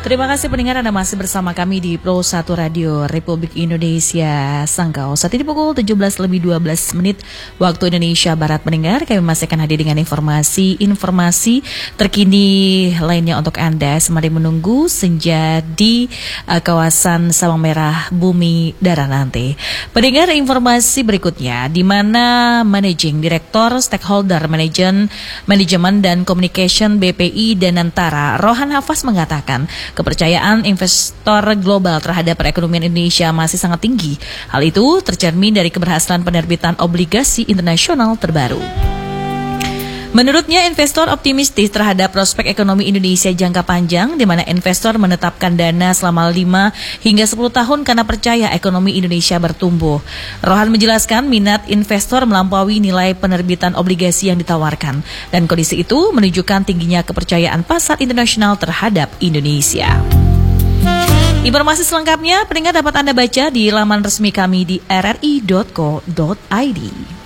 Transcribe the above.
Terima kasih pendengar, Anda masih bersama kami di Pro 1 Radio Republik Indonesia Sanggau. Saat ini pukul 17:12 waktu Indonesia Barat. Pendengar, kami masih akan hadir dengan informasi terkini lainnya untuk Anda sembari menunggu senja di kawasan Sabang Merah Bumi Darah nanti. Pendengar, informasi berikutnya di mana Managing Director Stakeholder Manajemen dan Communication BPI Danantara Rohan Hafaz mengatakan kepercayaan investor global terhadap perekonomian Indonesia masih sangat tinggi. Hal itu tercermin dari keberhasilan penerbitan obligasi internasional terbaru. Menurutnya, investor optimistis terhadap prospek ekonomi Indonesia jangka panjang, di mana investor menetapkan dana selama 5 hingga 10 tahun karena percaya ekonomi Indonesia bertumbuh. Rohan menjelaskan minat investor melampaui nilai penerbitan obligasi yang ditawarkan, dan kondisi itu menunjukkan tingginya kepercayaan pasar internasional terhadap Indonesia. Informasi selengkapnya pendengar dapat Anda baca di laman resmi kami di rri.co.id.